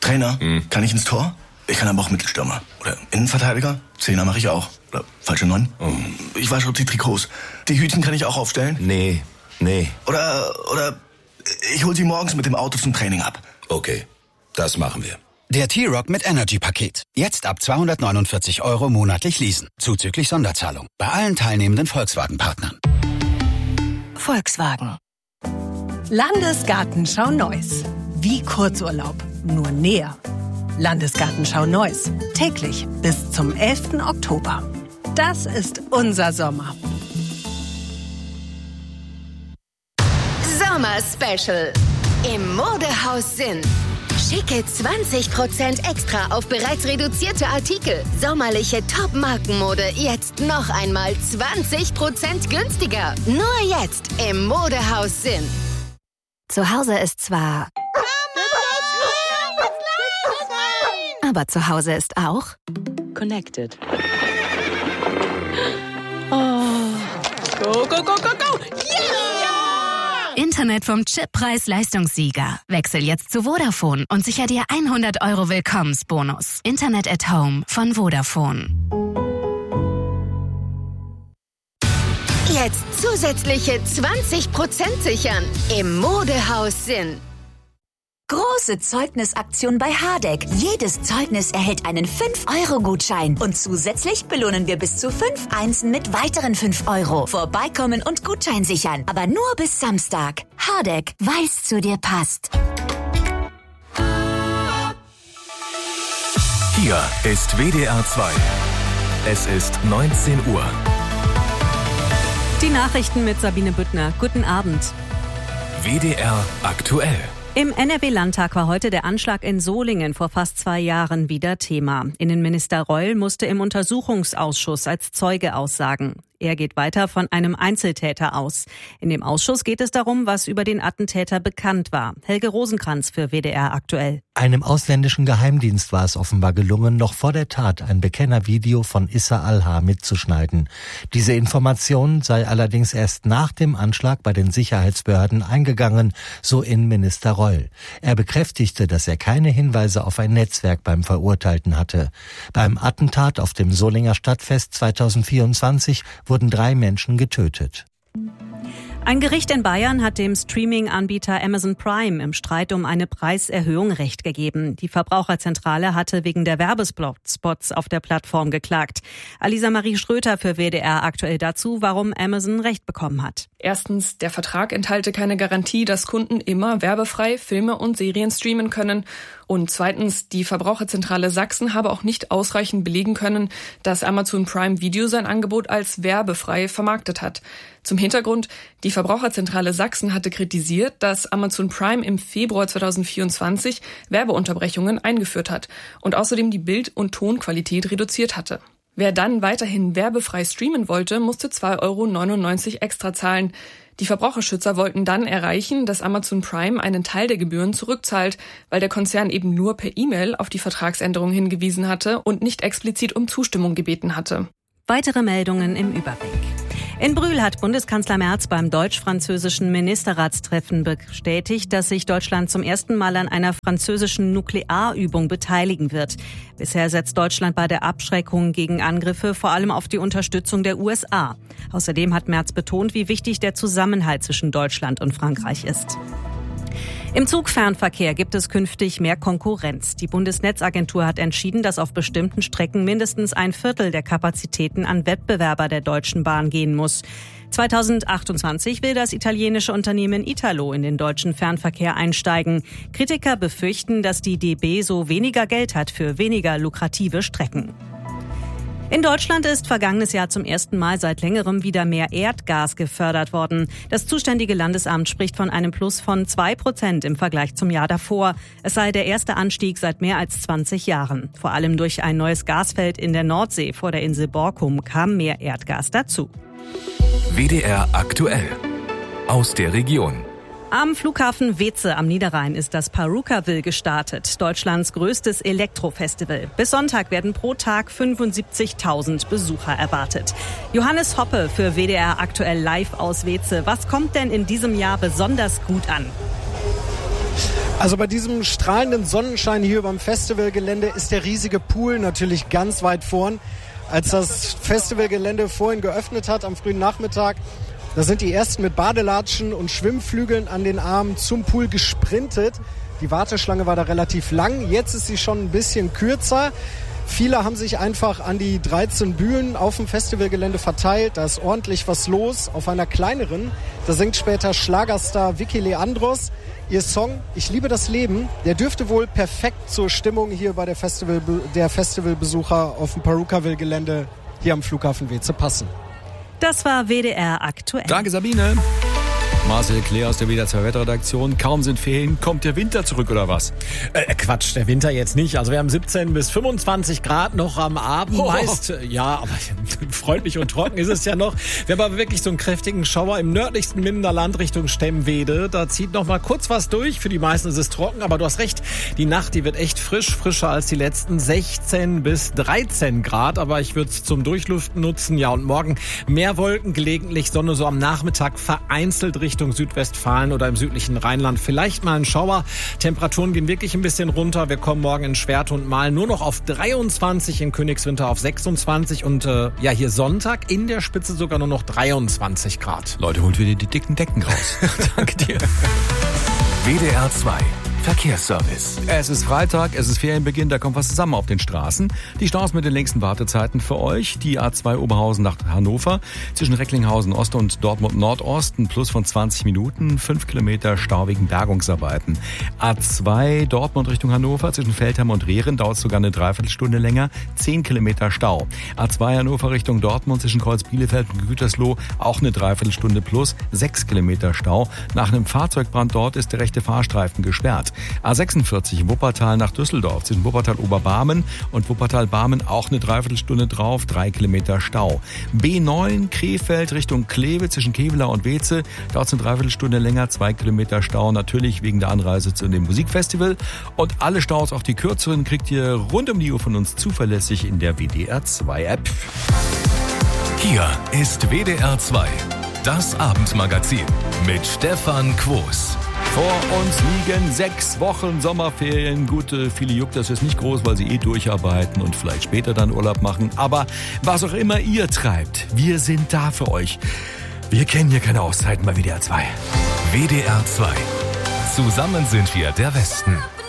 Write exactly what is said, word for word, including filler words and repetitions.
Trainer, Hm. kann ich ins Tor? Ich kann aber auch Mittelstürmer. Oder Innenverteidiger? Zehner mache ich auch. Oder falsche Neun? Oh. Ich wasche die Trikots. Die Hütchen kann ich auch aufstellen? Nee, nee. Oder, oder ich hol sie morgens mit dem Auto zum Training ab. Okay, das machen wir. Der T-Roc mit Energy-Paket. Jetzt ab zweihundertneunundvierzig Euro monatlich leasen. Zuzüglich Sonderzahlung. Bei allen teilnehmenden Volkswagen-Partnern. Volkswagen. Landesgartenschau Neuss. Wie Kurzurlaub, nur näher. Landesgartenschau Neuss. Täglich bis zum elften Oktober. Das ist unser Sommer. Sommer-Special. Im Modehaus Sinn. Schicke zwanzig Prozent extra auf bereits reduzierte Artikel. Sommerliche Top-Markenmode jetzt noch einmal zwanzig Prozent günstiger. Nur jetzt im Modehaus Sinn. Zu Hause ist zwar... Aber zu Hause ist auch... Connected. Oh. Go, go, go, go, go! Yeah! Internet vom Chip Preis-Leistungssieger. Wechsel jetzt zu Vodafone und sicher dir hundert Euro Willkommensbonus. Internet at Home von Vodafone. Jetzt zusätzliche zwanzig Prozent sichern im Modehaus Sinn. Große Zeugnisaktion bei Hardegg. Jedes Zeugnis erhält einen fünf Euro Gutschein. Und zusätzlich belohnen wir bis zu fünf Einsen mit weiteren fünf Euro. Vorbeikommen und Gutschein sichern. Aber nur bis Samstag. Hardegg, weil's zu dir passt. Hier ist W D R zwei. Es ist neunzehn Uhr. Die Nachrichten mit Sabine Büttner. Guten Abend. W D R aktuell. Im N R W-Landtag war heute der Anschlag in Solingen vor fast zwei Jahren wieder Thema. Innenminister Reul musste im Untersuchungsausschuss als Zeuge aussagen. Er geht weiter von einem Einzeltäter aus. In dem Ausschuss geht es darum, was über den Attentäter bekannt war. Helge Rosenkranz für W D R aktuell. Einem ausländischen Geheimdienst war es offenbar gelungen, noch vor der Tat ein Bekennervideo von Issa Alha mitzuschneiden. Diese Information sei allerdings erst nach dem Anschlag bei den Sicherheitsbehörden eingegangen, so Innenminister Reul. Er bekräftigte, dass er keine Hinweise auf ein Netzwerk beim Verurteilten hatte. Beim Attentat auf dem Solinger Stadtfest zweitausendvierundzwanzig wurden drei Menschen getötet. Ein Gericht in Bayern hat dem Streaming-Anbieter Amazon Prime im Streit um eine Preiserhöhung Recht gegeben. Die Verbraucherzentrale hatte wegen der Werbespots auf der Plattform geklagt. Alisa Marie Schröter für W D R aktuell dazu, warum Amazon Recht bekommen hat. Erstens, der Vertrag enthalte keine Garantie, dass Kunden immer werbefrei Filme und Serien streamen können. Und zweitens, die Verbraucherzentrale Sachsen habe auch nicht ausreichend belegen können, dass Amazon Prime Video sein Angebot als werbefrei vermarktet hat. Zum Hintergrund, die Verbraucherzentrale Sachsen hatte kritisiert, dass Amazon Prime im Februar zweitausendvierundzwanzig Werbeunterbrechungen eingeführt hat und außerdem die Bild- und Tonqualität reduziert hatte. Wer dann weiterhin werbefrei streamen wollte, musste zwei Euro neunundneunzig extra zahlen. Die Verbraucherschützer wollten dann erreichen, dass Amazon Prime einen Teil der Gebühren zurückzahlt, weil der Konzern eben nur per E-Mail auf die Vertragsänderung hingewiesen hatte und nicht explizit um Zustimmung gebeten hatte. Weitere Meldungen im Überblick. In Brühl hat Bundeskanzler Merz beim deutsch-französischen Ministerratstreffen bestätigt, dass sich Deutschland zum ersten Mal an einer französischen Nuklearübung beteiligen wird. Bisher setzt Deutschland bei der Abschreckung gegen Angriffe vor allem auf die Unterstützung der U S A. Außerdem hat Merz betont, wie wichtig der Zusammenhalt zwischen Deutschland und Frankreich ist. Im Zugfernverkehr gibt es künftig mehr Konkurrenz. Die Bundesnetzagentur hat entschieden, dass auf bestimmten Strecken mindestens ein Viertel der Kapazitäten an Wettbewerber der Deutschen Bahn gehen muss. zweitausendachtundzwanzig will das italienische Unternehmen Italo in den deutschen Fernverkehr einsteigen. Kritiker befürchten, dass die D B so weniger Geld hat für weniger lukrative Strecken. In Deutschland ist vergangenes Jahr zum ersten Mal seit längerem wieder mehr Erdgas gefördert worden. Das zuständige Landesamt spricht von einem Plus von zwei Prozent im Vergleich zum Jahr davor. Es sei der erste Anstieg seit mehr als zwanzig Jahren. Vor allem durch ein neues Gasfeld in der Nordsee vor der Insel Borkum kam mehr Erdgas dazu. W D R aktuell. Aus der Region. Am Flughafen Weeze am Niederrhein ist das Parukaville gestartet, Deutschlands größtes Elektrofestival. Bis Sonntag werden pro Tag fünfundsiebzigtausend Besucher erwartet. Johannes Hoppe für W D R aktuell live aus Weeze. Was kommt denn in diesem Jahr besonders gut an? Also bei diesem strahlenden Sonnenschein hier beim Festivalgelände ist der riesige Pool natürlich ganz weit vorn. Als das Festivalgelände vorhin geöffnet hat am frühen Nachmittag, da sind die ersten mit Badelatschen und Schwimmflügeln an den Armen zum Pool gesprintet. Die Warteschlange war da relativ lang, jetzt ist sie schon ein bisschen kürzer. Viele haben sich einfach an die dreizehn Bühnen auf dem Festivalgelände verteilt. Da ist ordentlich was los. Auf einer kleineren, da singt später Schlagerstar Vicky Leandros. Ihr Song Ich liebe das Leben, der dürfte wohl perfekt zur Stimmung hier bei der Festival, der Festivalbesucher auf dem Perukaville-Gelände hier am Flughafen Weeze passen. Das war W D R aktuell. Danke, Sabine. Marcel Claire aus der W D R zwei Wetterredaktion. Kaum sind Ferien, kommt der Winter zurück oder was? Äh, Quatsch, der Winter jetzt nicht. Also wir haben siebzehn bis fünfundzwanzig Grad noch am Abend Oh. meist. Ja, aber freundlich und trocken ist es ja noch. Wir haben aber wirklich so einen kräftigen Schauer im nördlichsten Mindener Land Richtung Stemmwede. Da zieht noch mal kurz was durch. Für die meisten ist es trocken, aber du hast recht. Die Nacht, die wird echt frisch, frischer als die letzten sechzehn bis dreizehn Grad. Aber ich würde es zum Durchlüften nutzen. Ja, und morgen mehr Wolken, gelegentlich Sonne so am Nachmittag vereinzelt Richtung Südwestfalen oder im südlichen Rheinland. Vielleicht mal ein Schauer. Temperaturen gehen wirklich ein bisschen runter. Wir kommen morgen in Schwerte und Mahl nur noch auf dreiundzwanzig, in Königswinter auf sechsundzwanzig und äh, ja, hier Sonntag in der Spitze sogar nur noch dreiundzwanzig Grad. Leute, holt wieder die dicken Decken raus. Danke dir. W D R zwei Verkehrsservice. Es ist Freitag, es ist Ferienbeginn, da kommt was zusammen auf den Straßen. Die Staus mit den längsten Wartezeiten für euch. Die A zwei Oberhausen nach Hannover zwischen Recklinghausen Ost und Dortmund Nordost, ein Plus von zwanzig Minuten, fünf Kilometer Stau wegen Bergungsarbeiten. A zwei Dortmund Richtung Hannover zwischen Feldheim und Rehren dauert sogar eine Dreiviertelstunde länger, zehn Kilometer Stau. A zwei Hannover Richtung Dortmund zwischen Kreuz Bielefeld und Gütersloh auch eine Dreiviertelstunde plus, sechs Kilometer Stau. Nach einem Fahrzeugbrand dort ist der rechte Fahrstreifen gesperrt. A sechsundvierzig Wuppertal nach Düsseldorf zwischen Wuppertal-Oberbarmen und Wuppertal-Barmen auch eine Dreiviertelstunde drauf, drei Kilometer Stau. B neun Krefeld Richtung Kleve zwischen Kevela und Weeze dauert es eine Dreiviertelstunde länger, zwei Kilometer Stau, natürlich wegen der Anreise zu dem Musikfestival. Und alle Staus, auch die kürzeren, kriegt ihr rund um die Uhr von uns zuverlässig in der W D R zwei App. Hier ist W D R zwei, das Abendmagazin mit Stefan Quos. Vor uns liegen sechs Wochen Sommerferien. Gut, viele juckt das jetzt nicht groß, weil sie eh durcharbeiten und vielleicht später dann Urlaub machen. Aber was auch immer ihr treibt, wir sind da für euch. Wir kennen hier keine Auszeiten bei W D R zwei. W D R zwei. Zusammen sind wir der Westen.